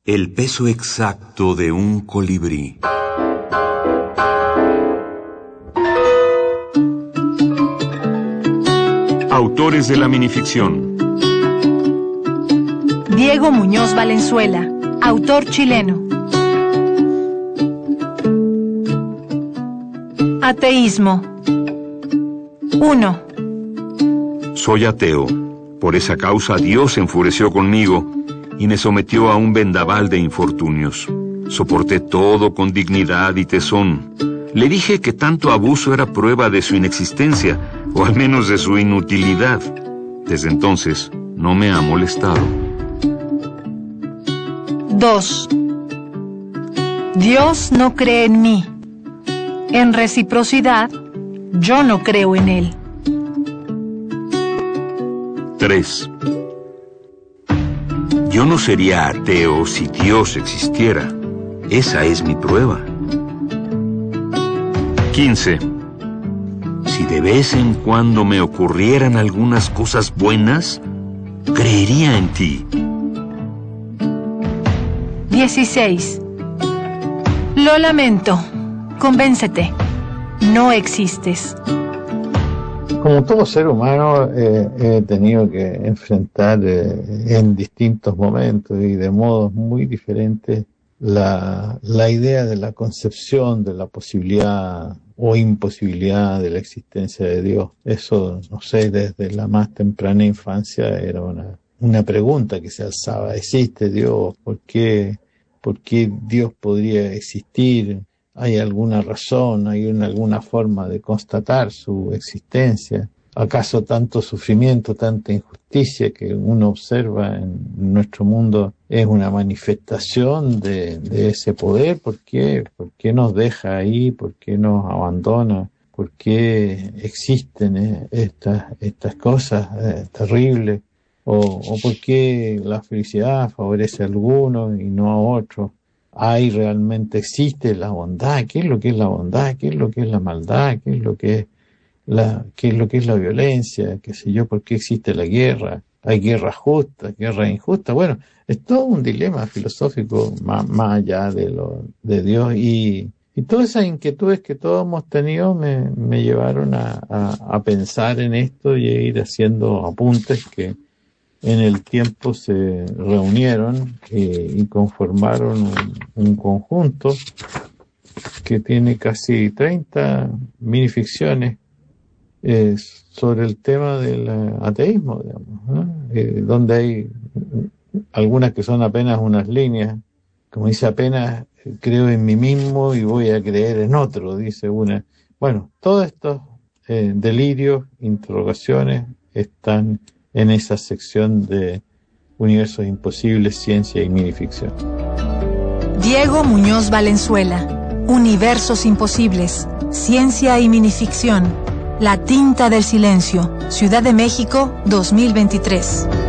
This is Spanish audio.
El peso exacto de un colibrí. Autores de la minificción: Diego Muñoz Valenzuela, autor chileno. Ateísmo. 1. Soy ateo. Por esa causa Dios se enfureció conmigo y me sometió a un vendaval de infortunios. Soporté todo con dignidad y tesón. Le dije que tanto abuso era prueba de su inexistencia, o al menos de su inutilidad. Desde entonces no me ha molestado. 2. Dios no cree en mí. En reciprocidad, yo no creo en él. 3. Yo no sería ateo si Dios existiera. Esa es mi prueba. 15. Si de vez en cuando me ocurrieran algunas cosas buenas, creería en ti. 16. Lo lamento. Convéncete. No existes. Como todo ser humano, he tenido que enfrentar en distintos momentos y de modos muy diferentes la idea de la concepción de la posibilidad o imposibilidad de la existencia de Dios. Eso, no sé, desde la más temprana infancia era una pregunta que se alzaba. ¿Existe Dios? ¿Por qué Dios podría existir? ¿Hay alguna razón? ¿Hay alguna forma de constatar su existencia? ¿Acaso tanto sufrimiento, tanta injusticia que uno observa en nuestro mundo es una manifestación de ese poder? ¿Por qué nos deja ahí? ¿Por qué nos abandona? ¿Por qué existen estas cosas terribles? ¿O por qué la felicidad favorece a algunos y no a otros? ¿Realmente existe la bondad? ¿Qué es lo que es la bondad? ¿Qué es lo que es la maldad? ¿Qué es lo que es la violencia? ¿Qué sé yo? ¿Por qué existe la guerra? ¿Hay guerra justa, guerra injusta? Bueno, es todo un dilema filosófico más allá de Dios, y todas esas inquietudes que todos hemos tenido me llevaron a pensar en esto y a ir haciendo apuntes que en el tiempo se reunieron y conformaron un conjunto que tiene casi 30 minificciones sobre el tema del ateísmo, digamos, ¿no? Donde hay algunas que son apenas unas líneas, como dice, apenas creo en mí mismo y voy a creer en otro, dice una. Bueno, todos estos delirios, interrogaciones están en esa sección de Universos Imposibles, Ciencia y Minificción. Diego Muñoz Valenzuela, Universos Imposibles, Ciencia y Minificción. La tinta del silencio, Ciudad de México, 2023.